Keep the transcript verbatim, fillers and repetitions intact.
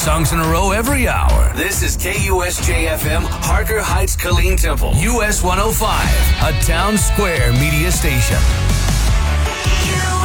songs in a row every hour. This is K U S J F M, Harker Heights, Killeen Temple, U S one oh five, a Town Square media station.